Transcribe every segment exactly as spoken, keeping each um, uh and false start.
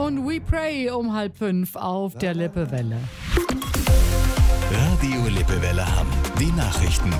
und We Pray um halb fünf auf der Lippewelle. Radio Lippewelle Hamm. Die Nachrichten.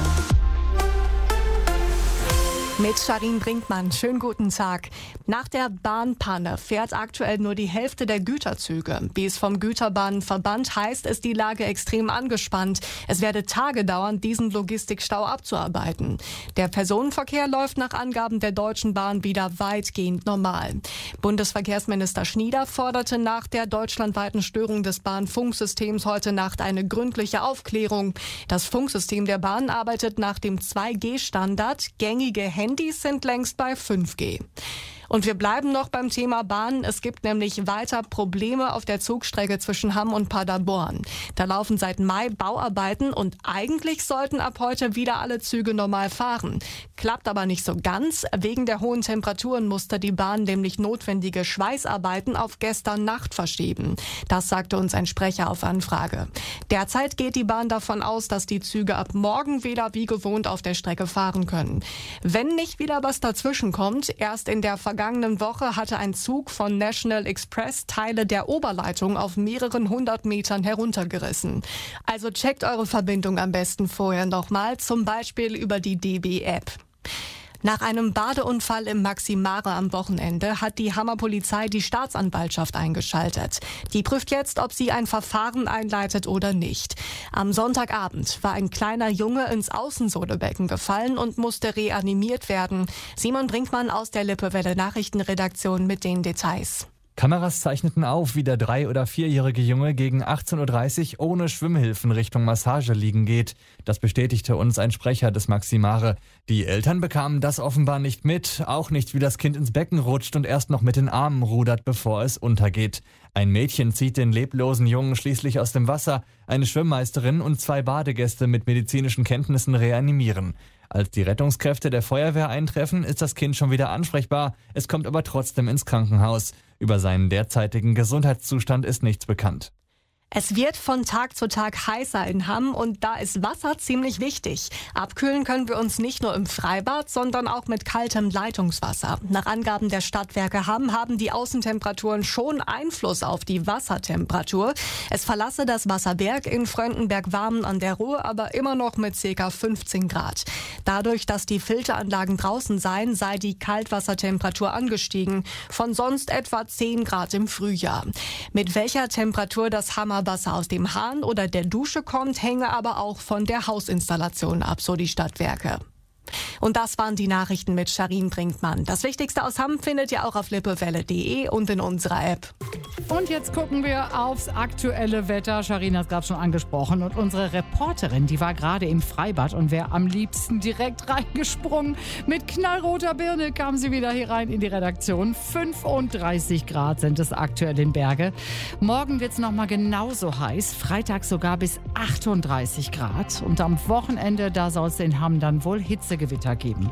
Mit Sharin Brinkmann. Schönen guten Tag. Nach der Bahnpanne fährt aktuell nur die Hälfte der Güterzüge. Wie es vom Güterbahnverband heißt, ist die Lage extrem angespannt. Es werde Tage dauern, diesen Logistikstau abzuarbeiten. Der Personenverkehr läuft nach Angaben der Deutschen Bahn wieder weitgehend normal. Bundesverkehrsminister Schnieder forderte nach der deutschlandweiten Störung des Bahnfunksystems heute Nacht eine gründliche Aufklärung. Das Funksystem der Bahn arbeitet nach dem zwei G Standard. Gängige Handys sind längst bei fünf G. Und wir bleiben noch beim Thema Bahn. Es gibt nämlich weiter Probleme auf der Zugstrecke zwischen Hamm und Paderborn. Da laufen seit Mai Bauarbeiten und eigentlich sollten ab heute wieder alle Züge normal fahren. Klappt aber nicht so ganz. Wegen der hohen Temperaturen musste die Bahn nämlich notwendige Schweißarbeiten auf gestern Nacht verschieben. Das sagte uns ein Sprecher auf Anfrage. Derzeit geht die Bahn davon aus, dass die Züge ab morgen wieder wie gewohnt auf der Strecke fahren können. Wenn nicht wieder was dazwischen kommt, erst in der Vergangenheit vergangenen Woche hatte ein Zug von National Express Teile der Oberleitung auf mehreren hundert Metern heruntergerissen. Also checkt eure Verbindung am besten vorher nochmal, zum Beispiel über die D B-App. Nach einem Badeunfall im Maximare am Wochenende hat die Hammer Polizei die Staatsanwaltschaft eingeschaltet. Die prüft jetzt, ob sie ein Verfahren einleitet oder nicht. Am Sonntagabend war ein kleiner Junge ins Außensohlebecken gefallen und musste reanimiert werden. Simon Brinkmann aus der Lippewelle Nachrichtenredaktion mit den Details. Kameras zeichneten auf, wie der drei- oder vierjährige Junge gegen achtzehn Uhr dreißig ohne Schwimmhilfen Richtung Massage liegen geht. Das bestätigte uns ein Sprecher des Maximare. Die Eltern bekamen das offenbar nicht mit, auch nicht, wie das Kind ins Becken rutscht und erst noch mit den Armen rudert, bevor es untergeht. Ein Mädchen zieht den leblosen Jungen schließlich aus dem Wasser. Eine Schwimmmeisterin und zwei Badegäste mit medizinischen Kenntnissen reanimieren. Als die Rettungskräfte der Feuerwehr eintreffen, ist das Kind schon wieder ansprechbar. Es kommt aber trotzdem ins Krankenhaus. Über seinen derzeitigen Gesundheitszustand ist nichts bekannt. Es wird von Tag zu Tag heißer in Hamm und da ist Wasser ziemlich wichtig. Abkühlen können wir uns nicht nur im Freibad, sondern auch mit kaltem Leitungswasser. Nach Angaben der Stadtwerke Hamm haben die Außentemperaturen schon Einfluss auf die Wassertemperatur. Es verlasse das Wasserberg in Fröndenberg-Warmen an der Ruhr aber immer noch mit ca. fünfzehn Grad. Dadurch, dass die Filteranlagen draußen seien, sei die Kaltwassertemperatur angestiegen. Von sonst etwa zehn Grad im Frühjahr. Mit welcher Temperatur das Hammer Wasser aus dem Hahn oder der Dusche kommt, hänge aber auch von der Hausinstallation ab, so die Stadtwerke. Und das waren die Nachrichten mit Sharin Brinkmann. Das Wichtigste aus Hamm findet ihr auch auf lippewelle punkt de und in unserer App. Und jetzt gucken wir aufs aktuelle Wetter. Sharin hat es gerade schon angesprochen. Und unsere Reporterin, die war gerade im Freibad und wäre am liebsten direkt reingesprungen. Mit knallroter Birne kam sie wieder hier rein in die Redaktion. fünfunddreißig Grad sind es aktuell in Berge. Morgen wird es nochmal genauso heiß. Freitag sogar bis achtunddreißig Grad. Und am Wochenende, da soll es in Hamm dann wohl Hitzegewitter geben.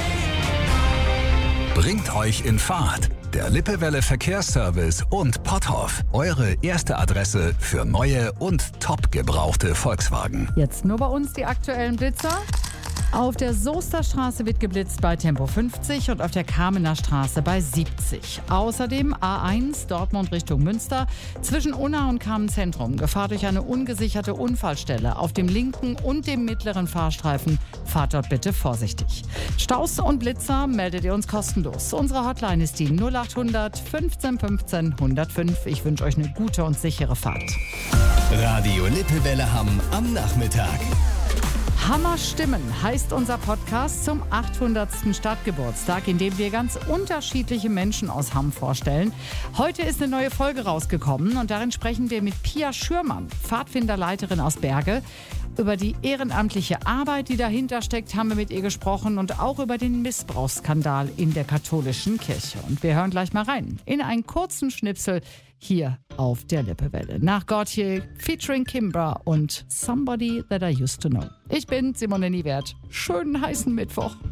Bringt euch in Fahrt. Der Lippewelle Verkehrsservice und Potthoff. Eure erste Adresse für neue und top gebrauchte Volkswagen. Jetzt nur bei uns die aktuellen Blitzer. Auf der Soester Straße wird geblitzt bei Tempo fünfzig und auf der Kamener Straße bei siebzig. Außerdem A eins Dortmund Richtung Münster zwischen Unna und Kamenz-Zentrum. Gefahr durch eine ungesicherte Unfallstelle auf dem linken und dem mittleren Fahrstreifen. Fahrt dort bitte vorsichtig. Staus und Blitzer meldet ihr uns kostenlos. Unsere Hotline ist die null acht hundert fünfzehn fünfzehn hundertfünf. Ich wünsche euch eine gute und sichere Fahrt. Radio Lippewelle Hamm am Nachmittag. Hammer Stimmen heißt unser Podcast zum achthundertsten Stadtgeburtstag, in dem wir ganz unterschiedliche Menschen aus Hamm vorstellen. Heute ist eine neue Folge rausgekommen und darin sprechen wir mit Pia Schürmann, Pfadfinderleiterin aus Berge. Über die ehrenamtliche Arbeit, die dahinter steckt, haben wir mit ihr gesprochen und auch über den Missbrauchsskandal in der katholischen Kirche. Und wir hören gleich mal rein in einen kurzen Schnipsel hier auf der Lippewelle. Nach Gautier featuring Kimbra und Somebody That I Used to Know. Ich bin Simone Niewert. Schönen heißen Mittwoch.